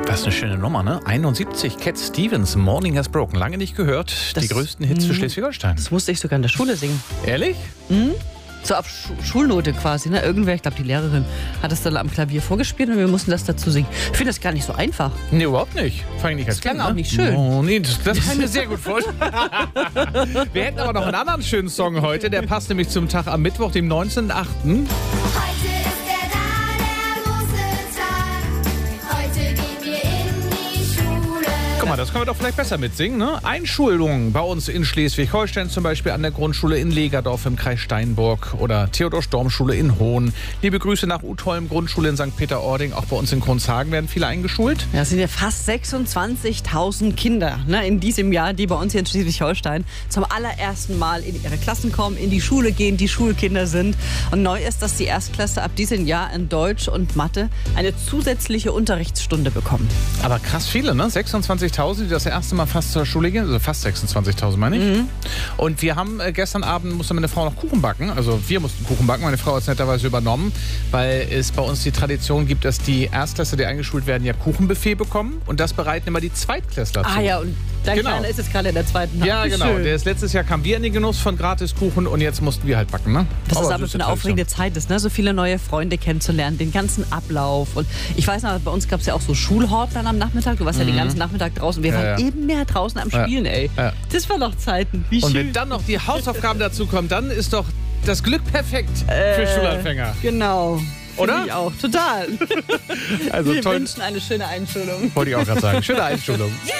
Das ist eine schöne Nummer, ne? 71, Cat Stevens, Morning Has Broken. Lange nicht gehört. Die größten Hits für Schleswig-Holstein. Das musste ich sogar in der Schule singen. Ehrlich? So auf Schulnote quasi. Ne? Irgendwer, ich glaube die Lehrerin, hat es dann am Klavier vorgespielt und wir mussten das dazu singen. Ich finde das gar nicht so einfach. Nee, überhaupt nicht. Vor allem nicht als Das klang Kind, auch ne? nicht schön. Oh, nee, das kann ich mir sehr gut vorstellen. Wir hätten aber noch einen anderen schönen Song heute. Der passt nämlich zum Tag am Mittwoch, dem 19.08. Heute ist der große Tag. Heute gehen wir in die Schule. Guck mal, das können wir doch vielleicht besser mitsingen, ne? Einschulung bei uns in Schleswig-Holstein, zum Beispiel an der Grundschule in Legerdorf im Kreis Steinburg oder Theodor-Storm-Schule in Hohn. Liebe Grüße nach Utholm, Grundschule in St. Peter-Ording. Auch bei uns in Kronshagen werden viele eingeschult. Ja, es sind ja fast 26.000 Kinder in diesem Jahr, die bei uns hier in Schleswig-Holstein zum allerersten Mal in ihre Klassen kommen, in die Schule gehen, die Schulkinder sind. Und neu ist, dass die Erstklässler ab diesem Jahr in Deutsch und Mathe eine zusätzliche Unterrichtsstunde bekommen. Aber krass viele, ne? 26.000, die das erste Mal fast zur Schule gehen. Also fast 26.000, meine ich. Und wir haben gestern Abend, musste meine Frau noch Kuchen backen. Also wir mussten Kuchen backen. Meine Frau hat es netterweise übernommen, weil es bei uns die Tradition gibt, dass die Erstklässler, die eingeschult werden, ja Kuchenbuffet bekommen. Und das bereiten immer die Zweitklässler zu. Ah ja, und dein Genau. Kleiner ist jetzt gerade in der zweiten Ja, Wie genau. schön. Letztes Jahr kamen wir in den Genuss von Gratiskuchen und jetzt mussten wir halt backen, ne? Das ist aber süße für eine Tradition. aufregende Zeit ist, ne? So viele neue Freunde kennenzulernen, den ganzen Ablauf. Und ich weiß noch, bei uns gab es ja auch so Schulhort dann am Nachmittag. Du warst ja den ganzen Nachmittag draußen. Wir waren ja. eben mehr draußen am Spielen, ey. Ja. Das war noch Zeiten. Wie Und schön. wenn dann noch die Hausaufgaben dazu kommen, dann ist doch das Glück perfekt für Schulanfänger. Genau. Oder? Finde ich auch. Total. Also Wir toll. wünschen eine schöne Einschulung. Wollte ich auch gerade sagen. Schöne Einschulung. Yeah!